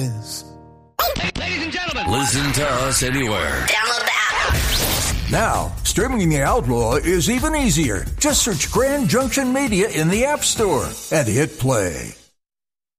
Ladies and gentlemen, listen to us anywhere. Download the app. Now, streaming The Outlaw is even easier. Just search Grand Junction Media in the App Store and hit play.